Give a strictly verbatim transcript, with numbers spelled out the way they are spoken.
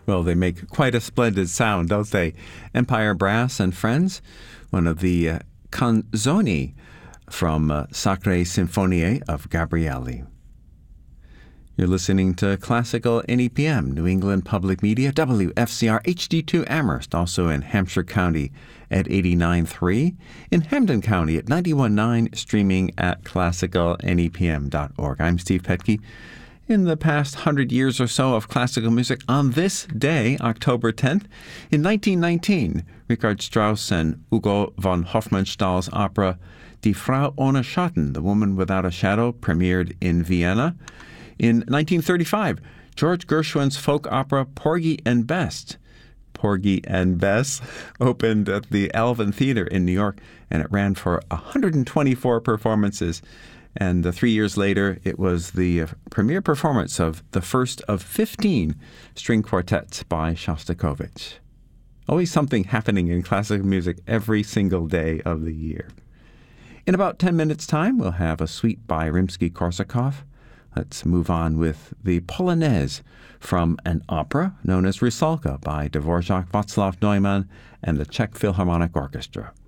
Well, they make quite a splendid sound, don't they? Empire Brass and Friends, one of the uh, canzoni from uh, Sacre Sinfonie of Gabrieli. You're listening to Classical N E P M, New England Public Media, W F C R H D two Amherst, also in Hampshire County at eighty-nine point three, in Hampden County at ninety-one point nine, streaming at classical n e p m dot org. I'm Steve Petke. In the past hundred years or so of classical music, on this day, October tenth, in nineteen nineteen, Richard Strauss and Hugo von Hofmannsthal's opera Die Frau ohne Schatten, The Woman Without a Shadow, premiered in Vienna. In nineteen thirty-five, George Gershwin's folk opera Porgy and Bess, Porgy and Bess, opened at the Alvin Theater in New York, and it ran for one hundred twenty-four performances. And uh, three years later, it was the uh, premiere performance of the first of fifteen string quartets by Shostakovich. Always something happening in classical music every single day of the year. In about ten minutes' time, we'll have a suite by Rimsky-Korsakov. Let's move on with the Polonaise from an opera known as Rusalka by Dvorak, Václav Neumann, and the Czech Philharmonic Orchestra.